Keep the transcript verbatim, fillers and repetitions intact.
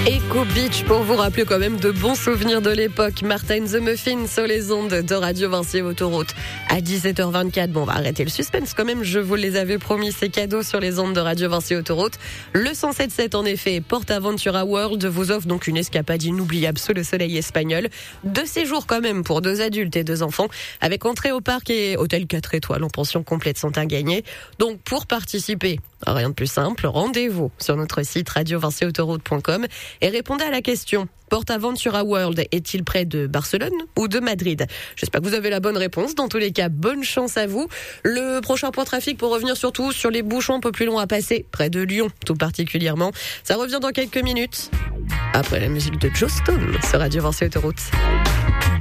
Echo Beach pour vous rappeler quand même de bons souvenirs de l'époque. Martha and the Muffins sur les ondes de Radio Vinci Autoroute à dix-sept heures vingt-quatre. Bon, on va arrêter le suspense quand même. Je vous les avais promis, ces cadeaux sur les ondes de Radio Vinci Autoroute. Le cent sept virgule sept en effet, PortAventura World vous offre donc une escapade inoubliable sous le soleil espagnol. Deux séjours quand même pour deux adultes et deux enfants avec entrée au parc et hôtel quatre étoiles en pension complète sont à gagner. Donc pour participer, rien de plus simple, rendez-vous sur notre site radio vinci autoroute point com et répondez à la question. PortAventura World est-il près de Barcelone ou de Madrid? J'espère que vous avez la bonne réponse. Dans tous les cas, bonne chance à vous. Le prochain point trafic pour revenir surtout sur les bouchons un peu plus longs à passer, près de Lyon tout particulièrement. Ça revient dans quelques minutes. Après la musique de Joe Stone sur Radio Vinci Autoroute.